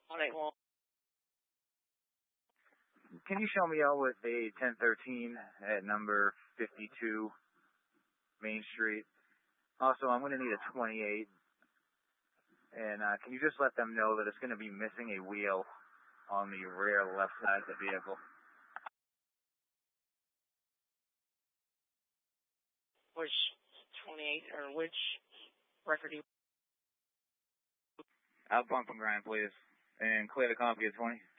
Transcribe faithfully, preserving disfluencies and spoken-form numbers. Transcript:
one eight one. Can you show me out with a ten thirteen at number fifty-two Main Street? Also, I'm going to need a twenty-eight. And uh, can you just let them know that it's going to be missing a wheel on the rear left side of the vehicle? Which twenty-eight, or which record do you... I'll bump and grind, please. And clear the copy of twenty.